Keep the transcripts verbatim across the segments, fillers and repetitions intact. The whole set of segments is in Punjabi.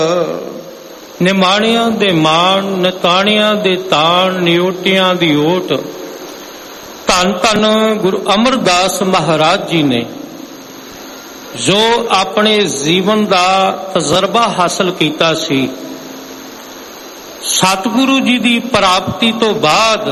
ਨਿਮਾਣਿਆਂ ਦੇ ਮਾਣ, ਨਤਾਣਿਆਂ ਦੇ ਤਾਣ, ਨਿਓਟਿਆਂ ਦੀ ਓਟ। ਧੰਨ ਧੰਨ ਗੁਰੂ ਅਮਰਦਾਸ ਮਹਾਰਾਜ ਜੀ ਨੇ ਜੋ ਆਪਣੇ ਜੀਵਨ ਦਾ ਤਜਰਬਾ ਹਾਸਲ ਕੀਤਾ ਸੀ, ਸਤਿਗੁਰੂ ਜੀ ਦੀ ਪ੍ਰਾਪਤੀ ਤੋਂ ਬਾਅਦ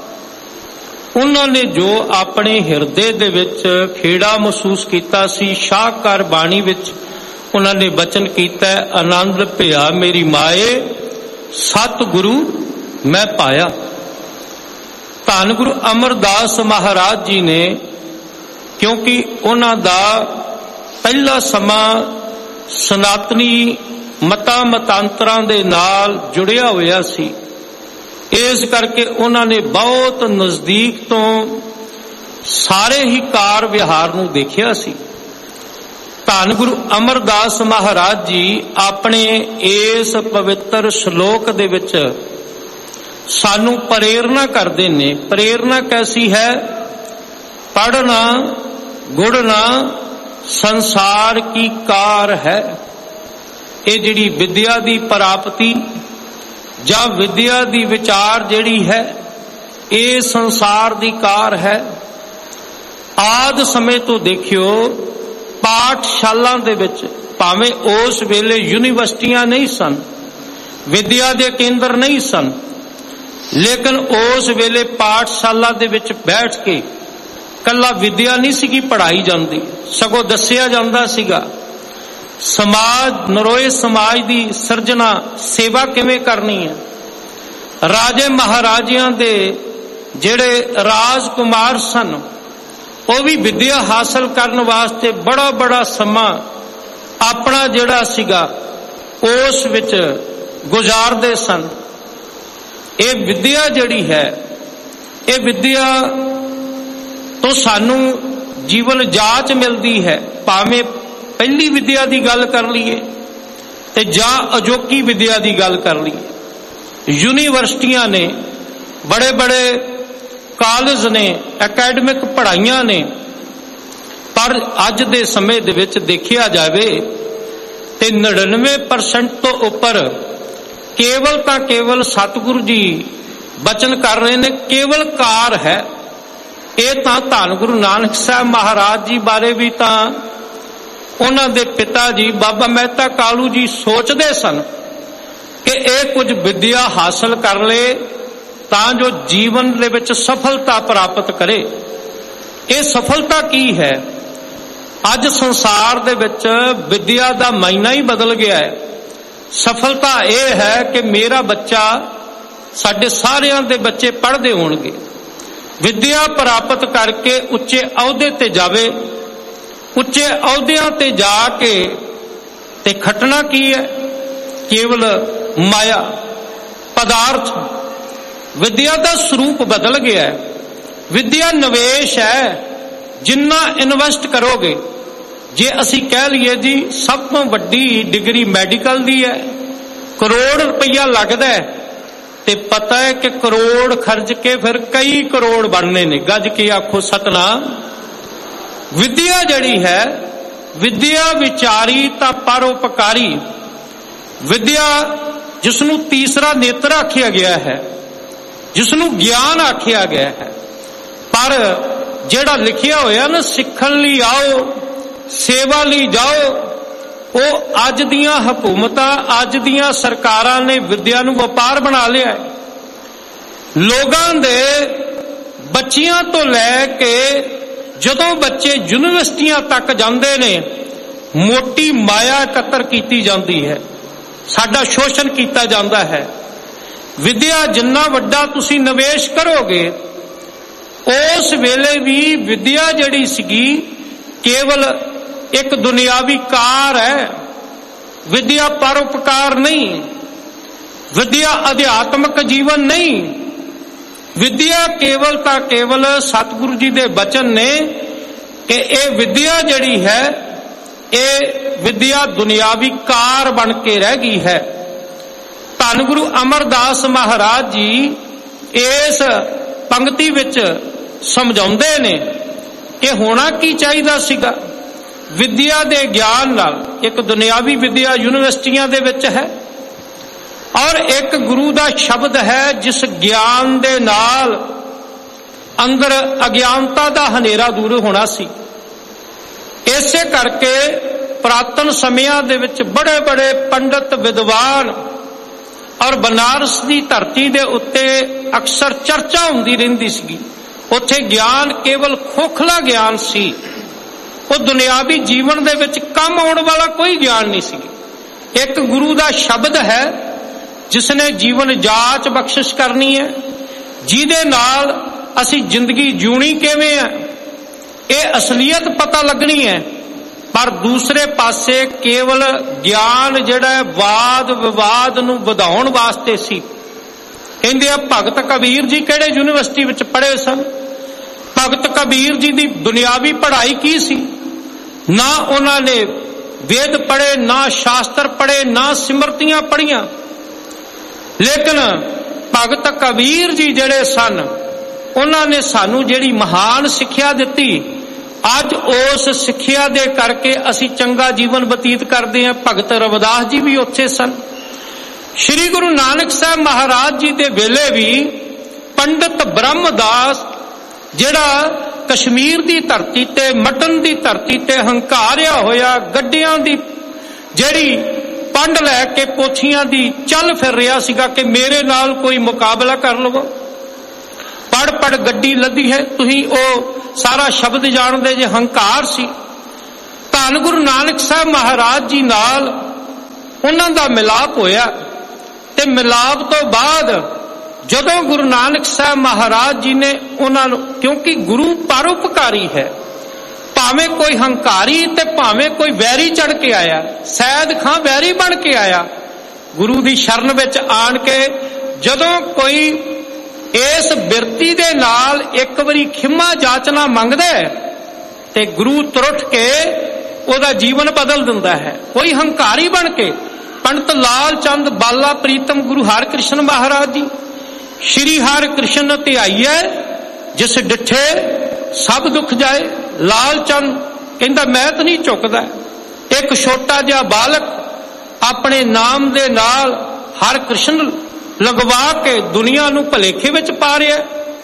ਉਹਨਾਂ ਨੇ ਜੋ ਆਪਣੇ ਹਿਰਦੇ ਦੇ ਵਿੱਚ ਖੇੜਾ ਮਹਿਸੂਸ ਕੀਤਾ ਸੀ, ਸ਼ਾਹਕਾਰ ਬਾਣੀ ਵਿੱਚ ਉਹਨਾਂ ਨੇ ਬਚਨ ਕੀਤਾ, ਆਨੰਦ ਭਿਆ ਮੇਰੀ ਮਾਏ ਸਤਿਗੁਰੂ ਮੈਂ ਪਾਇਆ। ਧੰਨ ਗੁਰੂ ਅਮਰਦਾਸ ਮਹਾਰਾਜ ਜੀ ਨੇ, ਕਿਉਂਕਿ ਉਹਨਾਂ ਦਾ ਪਹਿਲਾ ਸਮਾਂ ਸਨਾਤਨੀ ਮਤਾਂ ਮਤਾਂਤਰਾਂ ਦੇ ਨਾਲ ਜੁੜਿਆ ਹੋਇਆ ਸੀ, ਇਸ ਕਰਕੇ ਉਹਨਾਂ ਨੇ ਬਹੁਤ ਨਜ਼ਦੀਕ ਤੋਂ ਸਾਰੇ ਹੀ ਕਾਰ ਵਿਹਾਰ ਨੂੰ ਦੇਖਿਆ ਸੀ। ਧੰਨ ਗੁਰੂ ਅਮਰਦਾਸ ਮਹਾਰਾਜ ਜੀ ਆਪਣੇ ਇਸ ਪਵਿੱਤਰ ਸ਼ਲੋਕ ਦੇ ਵਿੱਚ ਸਾਨੂੰ ਪ੍ਰੇਰਨਾ ਕਰਦੇ ਨੇ। ਪ੍ਰੇਰਨਾ ਕੈਸੀ ਹੈ? ਪੜ੍ਹਨਾ ਗੁੜਨਾ ਸੰਸਾਰ ਕੀ ਕਾਰ ਹੈ। ਇਹ ਜਿਹੜੀ ਵਿਦਿਆ ਦੀ ਪ੍ਰਾਪਤੀ ਜਾਂ ਵਿਦਿਆ ਦੀ ਵਿਚਾਰ ਜਿਹੜੀ ਹੈ, ਇਹ ਸੰਸਾਰ ਦੀ ਕਾਰ ਹੈ। ਆਦਿ ਸਮੇਂ ਤੋਂ ਦੇਖਿਓ, ਪਾਠਸ਼ਾਲਾ ਦੇ ਵਿੱਚ ਭਾਵੇਂ ਉਸ ਵੇਲੇ ਯੂਨੀਵਰਸਿਟੀਆਂ ਨਹੀਂ ਸਨ, ਵਿਦਿਆ ਦੇ ਕੇਂਦਰ ਨਹੀਂ ਸਨ, ਲੇਕਿਨ ਉਸ ਵੇਲੇ ਪਾਠਸ਼ਾਲਾ ਦੇ ਵਿੱਚ ਬੈਠ ਕੇ ਕੱਲਾ ਵਿਦਿਆ ਨਹੀਂ ਸੀਗੀ ਪੜ੍ਹਾਈ ਜਾਂਦੀ, ਸਗੋਂ ਦੱਸਿਆ ਜਾਂਦਾ ਸੀਗਾ ਸਮਾਜ, ਨਰੋਏ ਸਮਾਜ ਦੀ ਸਿਰਜਣਾ, ਸੇਵਾ ਕਿਵੇਂ ਕਰਨੀ ਹੈ। ਰਾਜੇ ਮਹਾਰਾਜਿਆਂ ਦੇ ਜਿਹੜੇ ਰਾਜਕੁਮਾਰ ਸਨ, ਉਹ ਵੀ ਵਿਦਿਆ ਹਾਸਲ ਕਰਨ ਵਾਸਤੇ ਬੜਾ ਬੜਾ ਸਮਾਂ ਆਪਣਾ ਜਿਹੜਾ ਸੀਗਾ ਉਸ ਵਿੱਚ ਗੁਜ਼ਾਰਦੇ ਸਨ। ਇਹ ਵਿਦਿਆ ਜਿਹੜੀ ਹੈ, ਇਹ ਵਿਦਿਆ ਤੋਂ ਸਾਨੂੰ ਜੀਵਨ ਜਾਚ ਮਿਲਦੀ ਹੈ, ਭਾਵੇਂ ਪਹਿਲੀ ਵਿਦਿਆ ਦੀ ਗੱਲ ਕਰ ਲਈਏ ਤੇ ਜਾਂ ਅਜੋਕੀ ਵਿਦਿਆ ਦੀ ਗੱਲ ਕਰ ਲਈਏ। ਯੂਨੀਵਰਸਿਟੀਆਂ ਨੇ, ਬੜੇ ਬੜੇ ਕਾਲਜ ਨੇ, ਅਕੈਡਮਿਕ ਪੜ੍ਹਾਈਆਂ ਨੇ, ਪਰ ਅੱਜ ਦੇ ਸਮੇਂ ਦੇ ਵਿੱਚ ਦੇਖਿਆ ਜਾਵੇ ਤੇ ਨੜਿਨਵੇਂ ਪਰਸੈਂਟ ਤੋਂ ਉੱਪਰ ਕੇਵਲ ਤਾਂ ਕੇਵਲ ਸਤਿਗੁਰੂ ਜੀ ਬਚਨ ਕਰ ਰਹੇ ਨੇ, ਕੇਵਲ ਕਾਰ ਹੈ। ਇਹ ਤਾਂ ਧੰਨ ਗੁਰੂ ਨਾਨਕ ਸਾਹਿਬ ਮਹਾਰਾਜ ਜੀ ਬਾਰੇ ਵੀ ਤਾਂ ਉਹਨਾਂ ਦੇ ਪਿਤਾ ਜੀ ਬਾਬਾ ਮਹਿਤਾ ਕਾਲੂ ਜੀ ਸੋਚਦੇ ਸਨ ਕਿ ਇਹ ਕੁਝ ਵਿਦਿਆ ਹਾਸਲ ਕਰ ਲਏ ਤਾਂ ਜੋ ਜੀਵਨ ਦੇ ਵਿੱਚ ਸਫਲਤਾ ਪ੍ਰਾਪਤ ਕਰੇ। ਇਹ ਸਫਲਤਾ ਕੀ ਹੈ? ਅੱਜ ਸੰਸਾਰ ਦੇ ਵਿੱਚ ਵਿਦਿਆ ਦਾ ਮਾਇਨਾ ਹੀ ਬਦਲ ਗਿਆ ਹੈ। ਸਫਲਤਾ ਇਹ ਹੈ ਕਿ ਮੇਰਾ ਬੱਚਾ, ਸਾਡੇ ਸਾਰਿਆਂ ਦੇ ਬੱਚੇ ਪੜ੍ਹਦੇ ਹੋਣਗੇ, ਵਿਦਿਆ ਪ੍ਰਾਪਤ ਕਰਕੇ ਉੱਚੇ ਅਹੁਦੇ ਤੇ ਜਾਵੇ। ਉੱਚੇ ਅਹੁਦਿਆਂ ਤੇ ਜਾ ਕੇ ਤੇ ਖਟਣਾ ਕੀ ਹੈ? ਕੇਵਲ ਮਾਇਆ, ਪਦਾਰਥ। ਵਿਦਿਆ ਦਾ ਸਰੂਪ ਬਦਲ ਗਿਆ ਹੈ। ਵਿਦਿਆ ਨਿਵੇਸ਼ ਹੈ, ਜਿੰਨਾ ਇਨਵੈਸਟ ਕਰੋਗੇ। ਜੇ ਅਸੀਂ ਕਹਿ ਲਈਏ ਜੀ ਸਭ ਤੋਂ ਵੱਡੀ ਡਿਗਰੀ ਮੈਡੀਕਲ ਦੀ ਹੈ, ਕਰੋੜ ਰੁਪਈਆ ਲੱਗਦਾ ਹੈ, ਤੇ ਪਤਾ ਹੈ ਕਿ ਕਰੋੜ ਖਰਚ ਕੇ ਫਿਰ ਕਈ ਕਰੋੜ ਬਣਨੇ ਨੇ। ਗੱਜ ਕੇ ਆਖੋ ਸਤਨਾਮ। ਵਿਦਿਆ ਜਿਹੜੀ ਹੈ, ਵਿਦਿਆ ਵਿਚਾਰੀ ਤਾਂ ਪਰਉਪਕਾਰੀ। ਵਿਦਿਆ ਜਿਸ ਨੂੰ ਤੀਸਰਾ ਨੇਤਰ ਆਖਿਆ ਗਿਆ ਹੈ, ਜਿਸ ਨੂੰ ਗਿਆਨ ਆਖਿਆ ਗਿਆ ਹੈ, ਪਰ ਜਿਹੜਾ ਲਿਖਿਆ ਹੋਇਆ ਨਾ ਸਿੱਖਣ ਲਈ ਆਓ, ਸੇਵਾ ਲਈ ਜਾਓ, ਉਹ ਅੱਜ ਦੀਆਂ ਹਕੂਮਤਾਂ, ਅੱਜ ਦੀਆਂ ਸਰਕਾਰਾਂ ਨੇ ਵਿਦਿਆ ਨੂੰ ਵਪਾਰ ਬਣਾ ਲਿਆ ਹੈ। ਲੋਕਾਂ ਦੇ ਬੱਚਿਆਂ ਤੋਂ ਲੈ ਕੇ ਜਦੋਂ ਬੱਚੇ ਯੂਨੀਵਰਸਿਟੀਆਂ ਤੱਕ ਜਾਂਦੇ ਨੇ, ਮੋਟੀ ਮਾਇਆ ਇਕੱਤਰ ਕੀਤੀ ਜਾਂਦੀ ਹੈ, ਸਾਡਾ ਸ਼ੋਸ਼ਣ ਕੀਤਾ ਜਾਂਦਾ ਹੈ। ਵਿਦਿਆ ਜਿੰਨਾ ਵੱਡਾ ਤੁਸੀਂ ਨਿਵੇਸ਼ ਕਰੋਗੇ, ਉਸ ਵੇਲੇ ਵੀ ਵਿਦਿਆ ਜਿਹੜੀ ਸੀਗੀ ਕੇਵਲ ਇੱਕ ਦੁਨਿਆਵੀ ਕਾਰ ਹੈ। ਵਿਦਿਆ ਪਰਉਪਕਾਰ ਨਹੀਂ, ਵਿਦਿਆ ਅਧਿਆਤਮਕ ਜੀਵਨ ਨਹੀਂ। ਵਿਦਿਆ ਕੇਵਲ ਤਾਂ ਕੇਵਲ ਸਤਿਗੁਰੂ ਜੀ ਦੇ ਬਚਨ ਨੇ ਕਿ ਇਹ ਵਿਦਿਆ ਜਿਹੜੀ ਹੈ, ਇਹ ਵਿਦਿਆ ਦੁਨਿਆਵੀ ਕਾਰ ਬਣ ਕੇ ਰਹਿ ਗਈ ਹੈ। ਧੰਨ ਗੁਰੂ ਅਮਰਦਾਸ ਮਹਾਰਾਜ ਜੀ ਇਸ ਪੰਕਤੀ ਵਿੱਚ ਸਮਝਾਉਂਦੇ ਨੇ ਕਿ ਹੋਣਾ ਕੀ ਚਾਹੀਦਾ ਸੀਗਾ। ਵਿਦਿਆ ਦੇ ਗਿਆਨ ਨਾਲ, ਇੱਕ ਦੁਨਿਆਵੀ ਵਿਦਿਆ ਯੂਨੀਵਰਸਿਟੀਆਂ ਦੇ ਵਿੱਚ ਹੈ, ਔਰ ਇੱਕ ਗੁਰੂ ਦਾ ਸ਼ਬਦ ਹੈ ਜਿਸ ਗਿਆਨ ਦੇ ਨਾਲ ਅੰਦਰ ਅਗਿਆਨਤਾ ਦਾ ਹਨੇਰਾ ਦੂਰ ਹੋਣਾ ਸੀ। ਇਸੇ ਕਰਕੇ ਪੁਰਾਤਨ ਸਮਿਆਂ ਦੇ ਵਿੱਚ ਬੜੇ ਬੜੇ ਪੰਡਤ ਵਿਦਵਾਨ ਔਰ ਬਨਾਰਸ ਦੀ ਧਰਤੀ ਦੇ ਉੱਤੇ ਅਕਸਰ ਚਰਚਾ ਹੁੰਦੀ ਰਹਿੰਦੀ ਸੀ। ਉੱਥੇ ਗਿਆਨ ਕੇਵਲ ਖੋਖਲਾ ਗਿਆਨ ਸੀ, ਉਹ ਦੁਨਿਆਵੀ ਜੀਵਨ ਦੇ ਵਿੱਚ ਕੰਮ ਆਉਣ ਵਾਲਾ ਕੋਈ ਗਿਆਨ ਨਹੀਂ ਸੀ। ਇੱਕ ਗੁਰੂ ਦਾ ਸ਼ਬਦ ਹੈ ਜਿਸ ਨੇ ਜੀਵਨ ਜਾਂਚ ਬਖਸ਼ਿਸ਼ ਕਰਨੀ ਹੈ, ਜਿਹਦੇ ਨਾਲ ਅਸੀਂ ਜ਼ਿੰਦਗੀ ਜਿਉਣੀ ਕਿਵੇਂ ਹੈ ਇਹ ਅਸਲੀਅਤ ਪਤਾ ਲੱਗਣੀ ਹੈ। ਪਰ ਦੂਸਰੇ ਪਾਸੇ ਕੇਵਲ ਗਿਆਨ ਜਿਹੜਾ ਵਾਦ ਵਿਵਾਦ ਨੂੰ ਵਧਾਉਣ ਵਾਸਤੇ ਸੀ। ਕਹਿੰਦੇ ਆ ਭਗਤ ਕਬੀਰ ਜੀ ਕਿਹੜੇ ਯੂਨੀਵਰਸਿਟੀ ਵਿੱਚ ਪੜ੍ਹੇ ਸਨ? ਭਗਤ ਕਬੀਰ ਜੀ ਦੀ ਦੁਨਿਆਵੀ ਪੜ੍ਹਾਈ ਕੀ ਸੀ? ਨਾ ਉਹਨਾਂ ਨੇ ਵੇਦ ਪੜ੍ਹੇ, ਨਾ ਸ਼ਾਸਤਰ ਪੜ੍ਹੇ, ਨਾ ਸਿਮਰਤੀਆਂ ਪੜ੍ਹੀਆਂ। ਲੇਕਿਨ ਭਗਤ ਕਬੀਰ ਜੀ ਜਿਹੜੇ ਸਨ ਉਹਨਾਂ ਨੇ ਸਾਨੂੰ ਜਿਹੜੀ ਮਹਾਨ ਸਿੱਖਿਆ ਦਿੱਤੀ, ਅੱਜ ਉਸ ਸਿੱਖਿਆ ਦੇ ਕਰਕੇ ਅਸੀਂ ਚੰਗਾ ਜੀਵਨ ਬਤੀਤ ਕਰਦੇ ਹਾਂ। ਭਗਤ ਰਵਿਦਾਸ ਜੀ ਵੀ ਉੱਥੇ ਸਨ। ਸ੍ਰੀ ਗੁਰੂ ਨਾਨਕ ਸਾਹਿਬ ਮਹਾਰਾਜ ਜੀ ਦੇ ਵੇਲੇ ਵੀ ਪੰਡਤ ਬ੍ਰਹਮਦਾਸ ਜਿਹੜਾ ਕਸ਼ਮੀਰ ਦੀ ਧਰਤੀ ਤੇ, ਮਟਨ ਦੀ ਧਰਤੀ ਤੇ ਹੰਕਾਰਿਆ ਹੋਇਆ ਗੱਡੀਆਂ ਦੀ ਜਿਹੜੀ ਪੰਡ ਲੈ ਕੇ ਕੋਠੀਆਂ ਦੀ ਚੱਲ ਫਿਰ ਰਿਹਾ ਸੀਗਾ ਕਿ ਮੇਰੇ ਨਾਲ ਕੋਈ ਮੁਕਾਬਲਾ ਕਰ ਲਵੋ। ਪੜ ਪੜ ਗੱਡੀ ਲੱਦੀ ਹੈ, ਤੁਸੀਂ ਉਹ ਸਾਰਾ ਸ਼ਬਦ ਜਾਣਦੇ ਜੇ, ਹੰਕਾਰ ਸੀ। ਧੰਨ ਗੁਰੂ ਨਾਨਕ ਸਾਹਿਬ ਮਹਾਰਾਜ ਜੀ ਨਾਲ ਉਹਨਾਂ ਦਾ ਮਿਲਾਪ ਹੋਇਆ ਤੇ ਮਿਲਾਪ ਤੋਂ ਬਾਅਦ ਜਦੋਂ ਗੁਰੂ ਨਾਨਕ ਸਾਹਿਬ ਮਹਾਰਾਜ ਜੀ ਨੇ ਉਹਨਾਂ ਨੂੰ, ਕਿਉਂਕਿ ਗੁਰੂ ਪਰਉਪਕਾਰੀ ਹੈ, ਭਾਵੇਂ ਕੋਈ ਹੰਕਾਰੀ ਤੇ ਭਾਵੇਂ ਕੋਈ ਵੈਰੀ ਚੜ ਕੇ ਆਇਆ, ਸੈਦ ਖਾਂ ਵੈਰੀ ਬਣ ਕੇ ਆਇਆ, ਗੁਰੂ ਦੀ ਸ਼ਰਨ ਵਿੱਚ ਆਣ ਕੇ ਜਦੋਂ ਕੋਈ ਇਸ ਬਿਰਤੀ ਦੇ ਨਾਲ ਇੱਕ ਵਾਰੀ ਖਿਮਾ ਜਾਚਨਾ ਮੰਗਦਾ ਤੇ ਗੁਰੂ ਤੁਰਟ ਕੇ ਉਹਦਾ ਜੀਵਨ ਬਦਲ ਦਿੰਦਾ ਹੈ। ਕੋਈ ਹੰਕਾਰੀ ਬਣ ਕੇ, ਪੰਡਤ ਲਾਲ ਚੰਦ ਬਾਲਾ ਪ੍ਰੀਤਮ ਗੁਰੂ ਹਰਿਕ੍ਰਿਸ਼ਨ ਮਹਾਰਾਜ ਜੀ, ਸ਼੍ਰੀ ਹਰਿਕ੍ਰਿਸ਼ਨ ਧਿਆਈਐ ਜਿਸ ਡਿਠੇ ਸਭ ਦੁੱਖ ਜਾਏ। ਲਾਲ ਚੰਦ ਕਹਿੰਦਾ ਮੈਂ ਤਾਂ ਨਹੀਂ ਝੁਕਦਾ। ਇੱਕ ਛੋਟਾ ਜਿਹਾ ਬਾਲਕ ਆਪਣੇ ਨਾਮ ਦੇ ਨਾਲ ਹਰਿਕ੍ਰਿਸ਼ਨ ਲਗਵਾ ਕੇ ਦੁਨੀਆ ਨੂੰ ਭਲੇਖੇ ਵਿੱਚ ਪਾ ਰਿਹਾ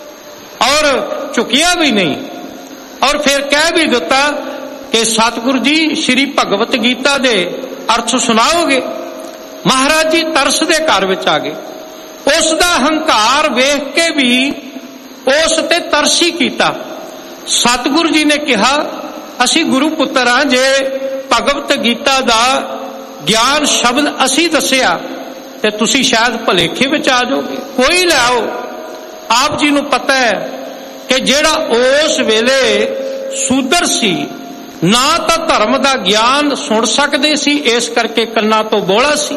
ਔਰ ਝੁਕਿਆ ਵੀ ਨਹੀਂ। ਔਰ ਫਿਰ ਕਹਿ ਵੀ ਦਿੱਤਾ ਕਿ ਸਤਿਗੁਰੂ ਜੀ ਸ਼੍ਰੀ ਭਗਵਤ ਗੀਤਾ ਦੇ ਅਰਥ ਸੁਣਾਓਗੇ। ਮਹਾਰਾਜ ਜੀ ਤਰਸ ਦੇ ਘਰ ਵਿੱਚ ਆ ਗਏ। ਉਸ ਦਾ ਹੰਕਾਰ ਵੇਖ ਕੇ ਵੀ ਉਸ ਤੇ ਤਰਸ ਹੀ ਕੀਤਾ। ਸਤਿਗੁਰੂ ਜੀ ਨੇ ਕਿਹਾ ਅਸੀਂ ਗੁਰੂ ਪੁੱਤਰ ਹਾਂ, ਜੇ ਭਗਵਤ ਗੀਤਾ ਦਾ ਗਿਆਨ ਸ਼ਬਦ ਅਸੀਂ ਦੱਸਿਆ ਤੇ ਤੁਸੀਂ ਸ਼ਾਇਦ ਭਲੇਖੇ ਵਿੱਚ ਆ ਜਾਓਗੇ, ਕੋਈ ਲੈ ਆਓ। ਆਪ ਜੀ ਨੂੰ ਪਤਾ ਹੈ ਕਿ ਜਿਹੜਾ ਉਸ ਵੇਲੇ ਸ਼ੂਦਰ ਸੀ, ਨਾ ਤਾਂ ਧਰਮ ਦਾ ਗਿਆਨ ਸੁਣ ਸਕਦੇ ਸੀ, ਇਸ ਕਰਕੇ ਕੰਨਾਂ ਤੋਂ ਬੋਲਾ ਸੀ,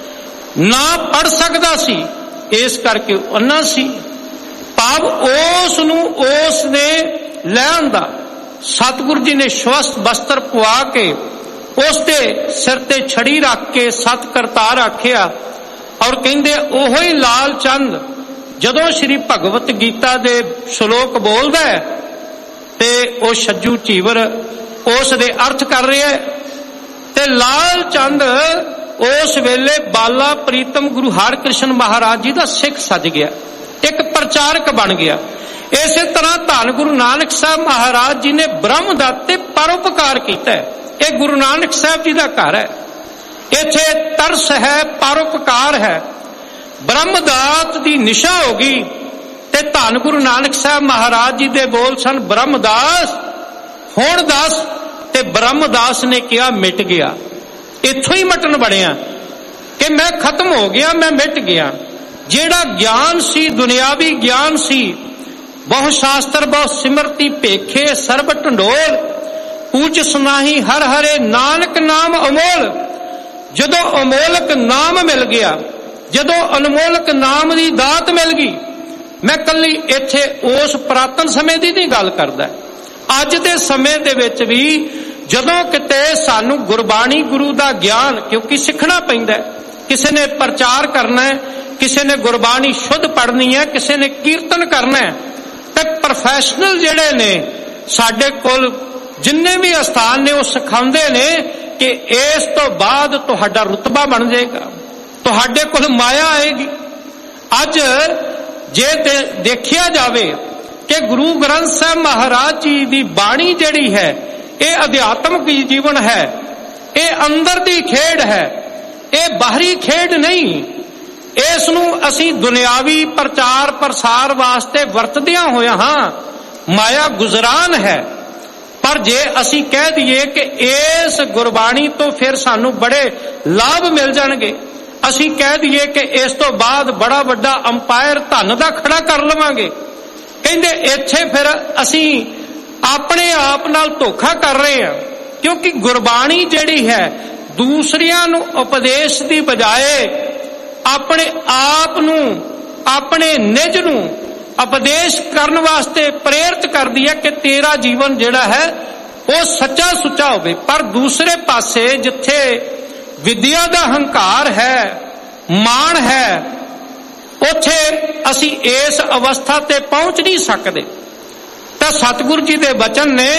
ਨਾ ਪੜ ਸਕਦਾ ਸੀ, ਇਸ ਕਰਕੇ ਅੰਨਾ ਸੀ। ਭਾਵ ਉਸ ਨੂੰ ਉਸ ਨੇ ਲੈਣ ਦਾ ਸਤਿਗੁਰੂ ਜੀ ਨੇ ਸ਼ਵਸਤ ਬਸਤਰ ਪਵਾ ਕੇ ਉਸ ਦੇ ਸਿਰ ਤੇ ਛੜੀ ਰੱਖ ਕੇ ਸਤ ਕਰਤਾਰ ਆਖਿਆ। ਔਰ ਕਹਿੰਦੇ ਉਹੋ ਹੀ ਲਾਲ ਚੰਦ ਜਦੋਂ ਸ਼੍ਰੀ ਭਗਵਤ ਗੀਤਾ ਦੇ ਸ਼ਲੋਕ ਬੋਲਦਾ ਹੈ ਤੇ ਉਹ ਛੱਜੂ ਚੀਵਰ ਉਸ ਦੇ ਅਰਥ ਕਰ ਰਿਹਾ ਹੈ ਤੇ ਲਾਲ ਚੰਦ ਉਸ ਵੇਲੇ ਬਾਲਾ ਪ੍ਰੀਤਮ ਗੁਰੂ ਹਰਿਕ੍ਰਿਸ਼ਨ ਮਹਾਰਾਜ ਜੀ ਦਾ ਸਿੱਖ ਸੱਜ ਗਿਆ, ਇੱਕ ਪ੍ਰਚਾਰਕ ਬਣ ਗਿਆ। ਇਸੇ ਤਰ੍ਹਾਂ ਧੰਨ ਗੁਰੂ ਨਾਨਕ ਸਾਹਿਬ ਮਹਾਰਾਜ ਜੀ ਨੇ ਬ੍ਰਹਮ ਦਾਤੇ ਤੇ ਪਰਉਪਕਾਰ ਕੀਤਾ ਹੈ। ਇਹ ਗੁਰੂ ਨਾਨਕ ਸਾਹਿਬ ਜੀ ਦਾ ਘਰ ਹੈ, ਇੱਥੇ ਤਰਸ ਹੈ, ਪਰਉਪਕਾਰ ਹੈ। ਬ੍ਰਹਮਦਾਤ ਦੀ ਨਿਸ਼ਾ ਹੋ ਗਈ ਤੇ ਧੰਨ ਗੁਰੂ ਨਾਨਕ ਸਾਹਿਬ ਮਹਾਰਾਜ ਜੀ ਦੇ ਬੋਲ ਸਨ, ਬ੍ਰਹਮਦਾਸ ਹੁਣ ਦੱਸ। ਤੇ ਬ੍ਰਹਮਦਾਸ ਨੇ ਕਿਹਾ ਮਿਟ ਗਿਆ। ਇੱਥੋਂ ਹੀ ਮਟਨ ਬਣਿਆ ਕਿ ਮੈਂ ਖਤਮ ਹੋ ਗਿਆ, ਮੈਂ ਮਿਟ ਗਿਆ। ਜਿਹੜਾ ਗਿਆਨ ਸੀ, ਦੁਨਿਆਵੀ ਗਿਆਨ ਸੀ, ਬਹੁ ਸ਼ਾਸਤਰ ਬਹੁ ਸਿਮਰਤੀ ਭੇਖੇ ਸਰਬ ਢੰਡੋਲ, ਪੂਜ ਸੁਨਾਹੀ ਹਰ ਹਰੇ ਨਾਨਕ ਨਾਮ ਅਮੋਲ। ਜਦੋਂ ਅਮੋਲਕ ਨਾਮ ਮਿਲ ਗਿਆ, ਜਦੋਂ ਅਨਮੋਲਕ ਨਾਮ ਦੀ ਦਾਤ ਮਿਲ ਗਈ, ਮੈਂ ਕੱਲੀ ਇੱਥੇ ਉਸ ਪੁਰਾਤਨ ਸਮੇਂ ਦੀ ਨਹੀਂ ਗੱਲ ਕਰਦਾ, ਅੱਜ ਦੇ ਸਮੇਂ ਦੇ ਵਿੱਚ ਵੀ ਜਦੋਂ ਕਿਤੇ ਸਾਨੂੰ ਗੁਰਬਾਣੀ ਗੁਰੂ ਦਾ ਗਿਆਨ, ਕਿਉਂਕਿ ਸਿੱਖਣਾ ਪੈਂਦਾ, ਕਿਸੇ ਨੇ ਪ੍ਰਚਾਰ ਕਰਨਾ ਹੈ, ਕਿਸੇ ਨੇ ਗੁਰਬਾਣੀ ਸ਼ੁੱਧ ਪੜ੍ਹਨੀ ਹੈ, ਕਿਸੇ ਨੇ ਕੀਰਤਨ ਕਰਨਾ ਹੈ, ਤੇ ਪ੍ਰੋਫੈਸ਼ਨਲ ਜਿਹੜੇ ਨੇ ਸਾਡੇ ਕੋਲ ਜਿੰਨੇ ਵੀ ਅਸਥਾਨ ਨੇ ਉਹ ਸਿਖਾਉਂਦੇ ਨੇ ਕਿ ਇਸ ਤੋਂ ਬਾਅਦ ਤੁਹਾਡਾ ਰੁਤਬਾ ਬਣ ਜਾਏਗਾ, ਤੁਹਾਡੇ ਕੋਲ ਮਾਇਆ ਆਏਗੀ। ਅੱਜ ਜੇ ਦੇਖਿਆ ਜਾਵੇ ਕਿ ਗੁਰੂ ਗ੍ਰੰਥ ਸਾਹਿਬ ਮਹਾਰਾਜ ਜੀ ਦੀ ਬਾਣੀ ਜਿਹੜੀ ਹੈ ਇਹ ਅਧਿਆਤਮਿਕ ਜੀਵਨ ਹੈ, ਇਹ ਅੰਦਰ ਦੀ ਖੇਡ ਹੈ, ਇਹ ਬਾਹਰੀ ਖੇਡ ਨਹੀਂ। ਇਸ ਨੂੰ ਅਸੀਂ ਦੁਨਿਆਵੀ ਪ੍ਰਚਾਰ ਪ੍ਰਸਾਰ ਵਾਸਤੇ ਵਰਤਦਿਆਂ ਹੋਇਆ ਹਾਂ, ਮਾਇਆ ਗੁਜ਼ਰਾਨ ਹੈ। ਪਰ ਜੇ ਅਸੀਂ ਕਹਿ ਦਈਏ ਕਿ ਇਸ ਗੁਰਬਾਣੀ ਤੋਂ ਫਿਰ ਸਾਨੂੰ ਬੜੇ ਲਾਭ ਮਿਲ ਜਾਣਗੇ, ਅਸੀਂ ਕਹਿ ਦਈਏ ਕਿ ਇਸ ਤੋਂ ਬਾਅਦ ਬੜਾ ਵੱਡਾ ਅੰਪਾਇਰ ਧਨ ਦਾ ਖੜਾ ਕਰ ਲਵਾਂਗੇ, ਕਹਿੰਦੇ ਇੱਥੇ ਫਿਰ ਅਸੀਂ ਆਪਣੇ ਆਪ ਨਾਲ ਧੋਖਾ ਕਰ ਰਹੇ ਹਾਂ। ਕਿਉਂਕਿ ਗੁਰਬਾਣੀ ਜਿਹੜੀ ਹੈ ਦੂਸਰਿਆਂ ਨੂੰ ਉਪਦੇਸ਼ ਦੀ ਬਜਾਏ ਆਪਣੇ ਆਪ ਨੂੰ, ਆਪਣੇ ਨਿਜ ਨੂੰ ਉਪਦੇਸ਼ ਕਰਨ ਵਾਸਤੇ ਪ੍ਰੇਰਿਤ ਕਰਦੀ ਹੈ ਕਿ ਤੇਰਾ ਜੀਵਨ ਜਿਹੜਾ ਹੈ ਉਹ ਸੱਚਾ ਸੁੱਚਾ ਹੋਵੇ। ਪਰ ਦੂਸਰੇ ਪਾਸੇ ਜਿੱਥੇ ਵਿਦਿਆ ਦਾ ਹੰਕਾਰ ਹੈ, ਮਾਣ ਹੈ, ਉੱਥੇ ਅਸੀਂ ਇਸ ਅਵਸਥਾ ਤੇ ਪਹੁੰਚ ਨਹੀਂ ਸਕਦੇ। ਤਾਂ ਸਤਿਗੁਰੂ ਜੀ ਦੇ ਬਚਨ ਨੇ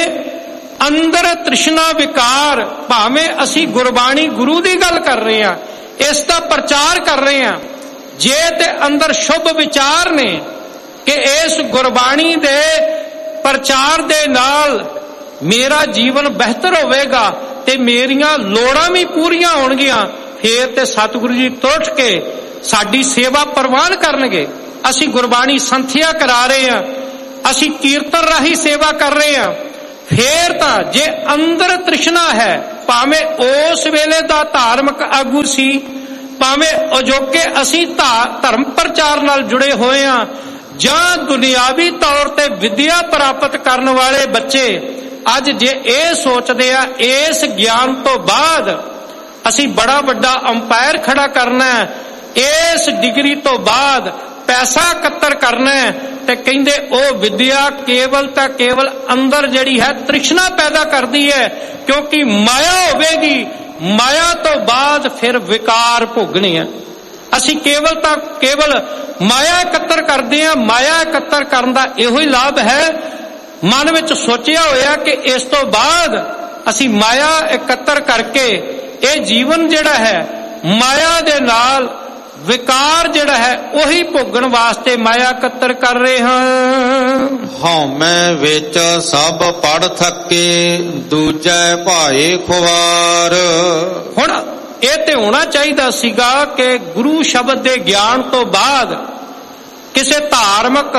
ਅੰਦਰ ਤ੍ਰਿਸ਼ਨਾ ਵਿਕਾਰ, ਭਾਵੇਂ ਅਸੀਂ ਗੁਰਬਾਣੀ ਗੁਰੂ ਦੀ ਗੱਲ ਕਰ ਰਹੇ ਹਾਂ, ਇਸ ਦਾ ਪ੍ਰਚਾਰ ਕਰ ਰਹੇ ਹਾਂ, ਜੇ ਤੇ ਅੰਦਰ ਸ਼ੁਭ ਵਿਚਾਰ ਨੇ ਕਿ ਇਸ ਗੁਰਬਾਣੀ ਦੇ ਪ੍ਰਚਾਰ ਦੇ ਨਾਲ ਮੇਰਾ ਜੀਵਨ ਬਿਹਤਰ ਹੋਵੇਗਾ ਤੇ ਮੇਰੀਆਂ ਲੋੜਾਂ ਵੀ ਪੂਰੀਆਂ ਹੋਣਗੀਆਂ, ਫੇਰ ਤੇ ਸਤਿਗੁਰੂ ਜੀ ਤੁਰਟ ਕੇ ਸਾਡੀ ਸੇਵਾ ਪ੍ਰਵਾਨ ਕਰਨਗੇ। ਅਸੀਂ ਗੁਰਬਾਣੀ ਸੰਥਿਆ ਕਰਾ ਰਹੇ ਹਾਂ, ਅਸੀਂ ਕੀਰਤਨ ਰਾਹੀਂ ਸੇਵਾ ਕਰ ਰਹੇ ਹਾਂ। ਫੇਰ ਤਾਂ ਜੇ ਅੰਦਰ ਤ੍ਰਿਸ਼ਨਾ ਹੈ, ਭਾਵੇਂ ਉਸ ਵੇਲੇ ਦਾ ਧਾਰਮਿਕ ਆਗੂ ਸੀ, ਭਾਵੇਂ ਅਜੋਕੇ ਅਸੀਂ ਧਰਮ ਪ੍ਰਚਾਰ ਨਾਲ ਜੁੜੇ ਹੋਏ ਹਾਂ, ਜਾਂ ਦੁਨਿਆਵੀ ਤੌਰ ਤੇ ਵਿਦਿਆ ਪ੍ਰਾਪਤ ਕਰਨ ਵਾਲੇ ਬੱਚੇ ਅੱਜ ਜੇ ਇਹ ਸੋਚਦੇ ਆ ਇਸ ਗਿਆਨ ਤੋਂ ਬਾਅਦ ਅਸੀਂ ਬੜਾ ਵੱਡਾ ਅੰਪਾਇਰ ਖੜਾ ਕਰਨਾ ਹੈ, ਇਸ ਡਿਗਰੀ ਤੋਂ ਬਾਅਦ ਪੈਸਾ ਇਕੱਤਰ ਕਰਨਾ ਹੈ, ਤੇ ਕਹਿੰਦੇ ਉਹ ਵਿਦਿਆ ਕੇਵਲ ਤਾਂ ਕੇਵਲ ਅੰਦਰ ਜਿਹੜੀ ਹੈ ਤ੍ਰਿਸ਼ਨਾ ਪੈਦਾ ਕਰਦੀ ਹੈ। ਕਿਉਂਕਿ ਮਾਇਆ ਹੋਵੇਗੀ, ਮਾਇਆ ਤੋਂ ਬਾਅਦ ਫਿਰ ਵਿਕਾਰ ਭੋਗਣੇ ਆ। ਅਸੀਂ ਕੇਵਲ ਤਾਂ ਕੇਵਲ ਮਾਇਆ ਇਕੱਤਰ ਕਰਦੇ ਹਾਂ। ਮਾਇਆ ਇਕੱਤਰ ਕਰਨ ਦਾ ਇਹੋ ਹੀ ਲਾਭ ਹੈ, ਮਨ ਵਿੱਚ ਸੋਚਿਆ ਹੋਇਆ ਕਿ ਇਸ ਤੋਂ ਬਾਅਦ ਅਸੀਂ ਮਾਇਆ ਇਕੱਤਰ ਕਰਕੇ ਇਹ ਜੀਵਨ ਜਿਹੜਾ ਹੈ ਮਾਇਆ ਦੇ ਨਾਲ ਵਿਕਾਰ ਜਿਹੜਾ ਹੈ ਉਹੀ ਭੋਗਣ ਵਾਸਤੇ ਮਾਇਆ ਇਕੱਤਰ ਕਰ ਰਹੇ ਹਾਂ। ਹਉਮੈ ਵਿੱਚ ਸਭ ਪੜ ਥੱਕੇ, ਦੂਜੈ ਭਾਏ ਖੁਆਰ। ਹੁਣ ਇਹ ਤੇ ਹੋਣਾ ਚਾਹੀਦਾ ਸੀਗਾ ਕਿ ਗੁਰੂ ਸ਼ਬਦ ਦੇ ਗਿਆਨ ਤੋਂ ਬਾਅਦ, ਕਿਸੇ ਧਾਰਮਿਕ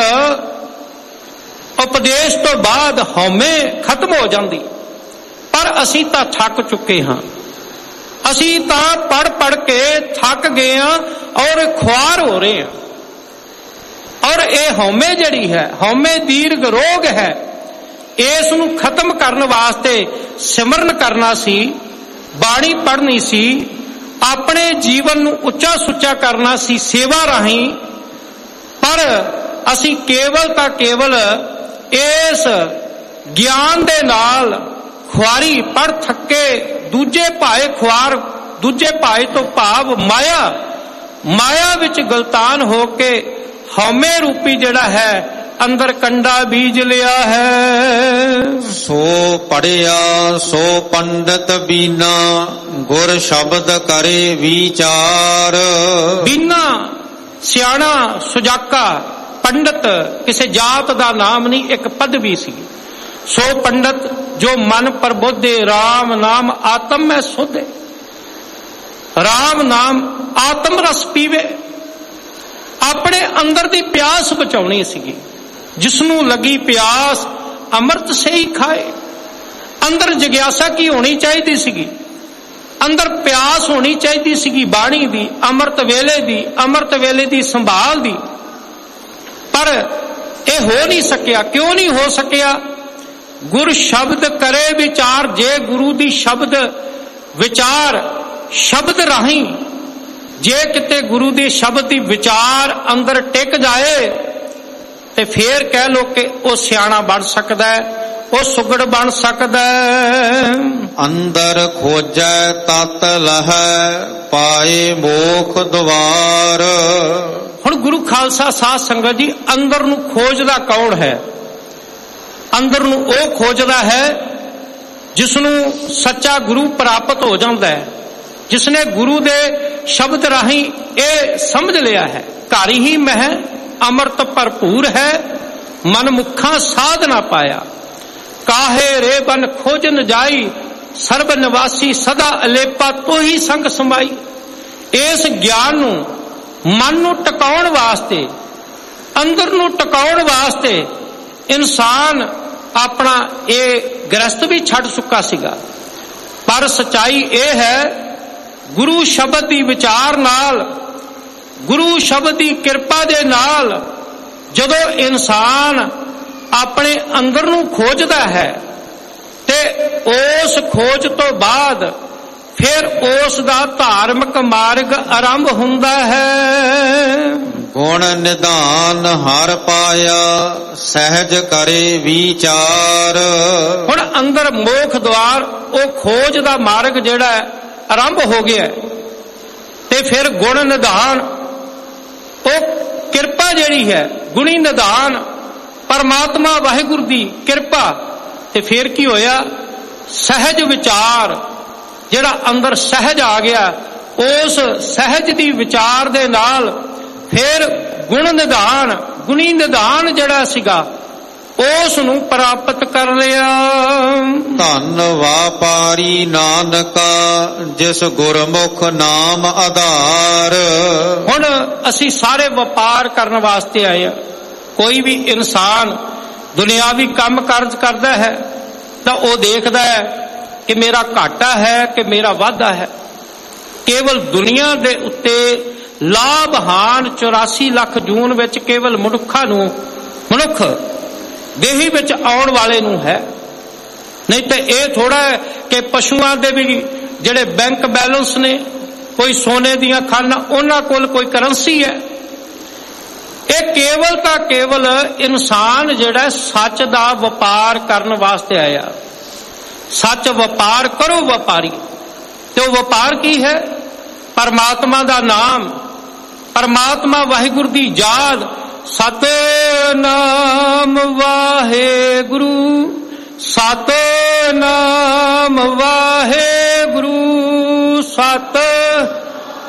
ਉਪਦੇਸ਼ ਤੋਂ ਬਾਅਦ ਹਉਮੈ ਖਤਮ ਹੋ ਜਾਂਦੀ, ਪਰ ਅਸੀਂ ਤਾਂ ਥੱਕ ਚੁੱਕੇ ਹਾਂ। ਅਸੀਂ ਤਾਂ ਪੜ ਪੜ ਕੇ ਥੱਕ ਗਏ ਹਾਂ ਔਰ ਖੁਆਰ ਹੋ ਰਹੇ ਹਾਂ। ਔਰ ਇਹ ਹਉਮੈ ਜਿਹੜੀ ਹੈ, ਹਉਮੈ ਦੀਰਘ ਰੋਗ ਹੈ, ਇਸ ਨੂੰ ਖਤਮ ਕਰਨ ਵਾਸਤੇ ਸਿਮਰਨ ਕਰਨਾ ਸੀ, ਬਾਣੀ ਪੜ੍ਹਨੀ ਸੀ, ਆਪਣੇ ਜੀਵਨ ਨੂੰ ਉੱਚਾ ਸੁੱਚਾ ਕਰਨਾ ਸੀ ਸੇਵਾ ਰਾਹੀਂ। ਪਰ ਅਸੀਂ ਕੇਵਲ ਤਾਂ ਕੇਵਲ ਇਸ ਗਿਆਨ ਦੇ ਨਾਲ ਖੁਆਰੀ ਪੜ ਥੱਕੇ, ਦੂਜੇ ਭਾਏ ਖੁਆਰ, ਦੂਜੇ ਭਾਏ ਤੋਂ ਭਾਵ ਮਾਇਆ, ਮਾਇਆ ਵਿੱਚ ਗਲਤਾਨ ਹੋ ਕੇ ਹਉਮੈ ਰੂਪੀ ਜਿਹੜਾ ਹੈ ਅੰਦਰ ਕੰਡਾ ਬੀਜ ਲਿਆ ਹੈ। ਸੋ ਪੜਿਆ ਸੋ ਪੰਡਤ ਬੀਨਾ, ਗੁਰ ਸ਼ਬਦ ਕਰੇ ਵਿਚਾਰ। ਬੀਨਾ ਸਿਆਣਾ, ਸੁਜਾਕਾ, ਪੰਡਤ ਕਿਸੇ ਜਾਤ ਦਾ ਨਾਮ ਨਹੀਂ, ਇੱਕ ਪਦਵੀ ਸੀ। ਸੋ ਪੰਡਤ ਜੋ ਮਨ ਪ੍ਰਬੋਧੇ, ਰਾਮ ਨਾਮ ਆਤਮ ਮੈਂ ਸੋਧੇ, ਰਾਮ ਨਾਮ ਆਤਮ ਰਸ ਪੀਵੇ। ਆਪਣੇ ਅੰਦਰ ਦੀ ਪਿਆਸ ਬਚਾਉਣੀ ਸੀਗੀ, ਜਿਸਨੂੰ ਲੱਗੀ ਪਿਆਸ ਅੰਮ੍ਰਿਤ ਸੇ ਹੀ ਖਾਏ। ਅੰਦਰ ਜਿਗਿਆਸਾ ਕੀ ਹੋਣੀ ਚਾਹੀਦੀ ਸੀਗੀ, ਅੰਦਰ ਪਿਆਸ ਹੋਣੀ ਚਾਹੀਦੀ ਸੀਗੀ ਬਾਣੀ ਦੀ, ਅੰਮ੍ਰਿਤ ਵੇਲੇ ਦੀ, ਅੰਮ੍ਰਿਤ ਵੇਲੇ ਦੀ ਸੰਭਾਲ ਦੀ। ਪਰ ਇਹ ਹੋ ਨਹੀਂ ਸਕਿਆ। ਕਿਉਂ ਨਹੀਂ ਹੋ ਸਕਿਆ? ਗੁਰ ਸ਼ਬਦ ਕਰੇ ਵਿਚਾਰ। ਜੇ ਗੁਰੂ ਦੀ ਸ਼ਬਦ ਵਿਚਾਰ, ਸ਼ਬਦ ਰਾਹੀਂ ਜੇ ਕਿਤੇ ਗੁਰੂ ਦੇ ਸ਼ਬਦ ਦੀ ਵਿਚਾਰ ਅੰਦਰ ਟਿਕ ਜਾਏ ਤੇ ਫੇਰ ਕਹਿ ਲੋ ਕਿ ਉਹ ਸਿਆਣਾ ਬਣ ਸਕਦਾ ਹੈ, ਉਹ ਸੁਗੜ ਬਣ ਸਕਦਾ ਹੈ। ਅੰਦਰ ਖੋਜੈ ਤਤ ਲਹੈ, ਪਾਏ ਮੋਖ ਦੁਆਰ। ਹੁਣ ਗੁਰੂ ਖਾਲਸਾ ਸਾਧ ਸੰਗਤ ਜੀ, ਅੰਦਰ ਨੂੰ ਖੋਜਦਾ ਕੌਣ ਹੈ? ਅੰਦਰ ਨੂੰ ਉਹ ਖੋਜਦਾ ਹੈ ਜਿਸ ਨੂੰ ਸੱਚਾ ਗੁਰੂ ਪ੍ਰਾਪਤ ਹੋ ਜਾਂਦਾ ਹੈ, ਜਿਸ ਨੇ ਗੁਰੂ ਦੇ ਸ਼ਬਦ ਰਾਹੀਂ ਇਹ ਸਮਝ ਲਿਆ ਹੈ, ਘਰ ਹੀ ਮਹਿ ਅੰਮ੍ਰਿਤ ਭਰਪੂਰ ਹੈ, ਮਨ ਮੁਖਾਂ ਸਾਧ ਨਾ ਪਾਇਆ, ਕਾਹੇ ਰੇ ਬਨ ਖੋਜਨ ਜਾਈ, ਸਰਬ ਨਿਵਾਸੀ ਸਦਾ ਅਲੇਪਾ ਤੋਹੀ ਸੰਗ ਸਮਾਈ। ਇਸ ਗਿਆਨ ਨੂੰ ਮਨ ਨੂੰ ਟਿਕਾਉਣ ਵਾਸਤੇ, ਅੰਦਰ ਨੂੰ ਟਿਕਾਉਣ ਵਾਸਤੇ ਇਨਸਾਨ ਆਪਣਾ ਇਹ ਗ੍ਰਸਥ ਵੀ ਛੱਡ ਚੁੱਕਾ ਸੀਗਾ। ਪਰ ਸਚਾਈ ਇਹ ਹੈ, ਗੁਰੂ ਸ਼ਬਦ ਦੀ ਵਿਚਾਰ ਨਾਲ, ਗੁਰੂ ਸ਼ਬਦ ਦੀ ਕਿਰਪਾ ਦੇ ਨਾਲ ਜਦੋਂ ਇਨਸਾਨ ਆਪਣੇ ਅੰਦਰ ਨੂੰ ਖੋਜਦਾ ਹੈ ਤੇ ਉਸ ਖੋਜ ਤੋਂ ਬਾਅਦ ਫਿਰ ਉਸ ਦਾ ਧਾਰਮਿਕ ਮਾਰਗ ਆਰੰਭ ਹੁੰਦਾ ਹੈ। ਗੁਣ ਨਿਧਾਨ ਹਰ ਪਾਇਆ, ਸਹਿਜ ਕਰੇ ਵਿਚਾਰ। ਹੁਣ ਅੰਦਰ ਮੋਖ ਦੁਆਰ, ਉਹ ਖੋਜ ਦਾ ਮਾਰਗ ਜਿਹੜਾ ਹੈ ਆਰੰਭ ਹੋ ਗਿਆ ਤੇ ਫਿਰ ਗੁਣ ਨਿਧਾਨ, ਉਹ ਕਿਰਪਾ ਜਿਹੜੀ ਹੈ, ਗੁਣੀ ਨਿਧਾਨ ਪਰਮਾਤਮਾ ਵਾਹਿਗੁਰੂ ਦੀ ਕਿਰਪਾ, ਤੇ ਫਿਰ ਕੀ ਹੋਇਆ, ਸਹਿਜ ਵਿਚਾਰ ਜਿਹੜਾ ਅੰਦਰ ਸਹਿਜ ਆ ਗਿਆ, ਉਸ ਸਹਿਜ ਦੀ ਵਿਚਾਰ ਦੇ ਨਾਲ ਫਿਰ ਗੁਣ ਨਿਧਾਨ, ਗੁਣੀ ਨਿਧਾਨ ਜਿਹੜਾ ਸੀਗਾ ਉਸ ਨੂੰ ਪ੍ਰਾਪਤ ਕਰ ਲਿਆ। ਧੰਨ ਵਾਪਾਰੀ ਨਾਨਕਾ, ਜਿਸ ਗੁਰਮੁਖ ਨਾਮ ਆਧਾਰ। ਹੁਣ ਅਸੀਂ ਸਾਰੇ ਵਪਾਰ ਕਰਨ ਵਾਸਤੇ ਆਏ ਹਾਂ। ਕੋਈ ਵੀ ਇਨਸਾਨ ਦੁਨਿਆਵੀ ਕੰਮ ਕਾਰਜ ਕਰਦਾ ਹੈ ਤਾਂ ਉਹ ਦੇਖਦਾ ਹੈ ਕਿ ਮੇਰਾ ਘਾਟਾ ਹੈ ਕਿ ਮੇਰਾ ਵਾਧਾ ਹੈ। ਕੇਵਲ ਦੁਨੀਆ ਦੇ ਉੱਤੇ ਲਾਭ ਹਾਨ ਚੁਰਾਸੀ ਲੱਖ ਜੂਨ ਵਿੱਚ ਕੇਵਲ ਮਨੁੱਖਾਂ ਨੂੰ, ਮਨੁੱਖ ਦੇਹੀ ਵਿੱਚ ਆਉਣ ਵਾਲੇ ਨੂੰ ਹੈ। ਨਹੀਂ ਤਾਂ ਇਹ ਥੋੜਾ ਹੈ ਕਿ ਪਸ਼ੂਆਂ ਦੇ ਵੀ ਜਿਹੜੇ ਬੈਂਕ ਬੈਲੈਂਸ ਨੇ, ਕੋਈ ਸੋਨੇ ਦੀਆਂ ਖਾਨਾਂ, ਉਹਨਾਂ ਕੋਲ ਕੋਈ ਕਰੰਸੀ ਹੈ। ਇਹ ਕੇਵਲ ਤਾਂ ਕੇਵਲ ਇਨਸਾਨ ਜਿਹੜਾ ਸੱਚ ਦਾ ਵਪਾਰ ਕਰਨ ਵਾਸਤੇ ਆਇਆ। ਸੱਚ ਵਪਾਰ ਕਰੋ ਵਪਾਰੀ, ਤੇ ਉਹ ਵਪਾਰ ਕੀ ਹੈ? ਪਰਮਾਤਮਾ ਦਾ ਨਾਮ, ਪਰਮਾਤਮਾ ਵਾਹਿਗੁਰੂ ਦੀ ਯਾਦ। ਸਤਿਨਾਮ ਵਾਹਿਗੁਰੂ, ਸਤਿਨਾਮ ਵਾਹਿਗੁਰੂ, ਸਤਿ